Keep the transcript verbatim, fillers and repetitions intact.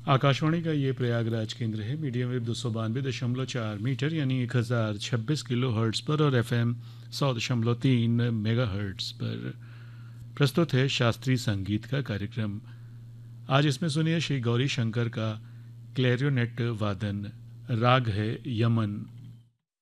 आकाशवाणी का ये प्रयागराज केंद्र है। मीडियम वेव दो सौ बानवे दशमलव चार मीटर यानी एक हज़ार छब्बीस किलो हर्ट्स पर और एफ एम सौ दशमलव तीन मेगा हर्ट्स पर प्रस्तुत है शास्त्रीय संगीत का कार्यक्रम। आज इसमें सुनिए श्री गौरी शंकर का क्लैरिनेट वादन। राग है यमन।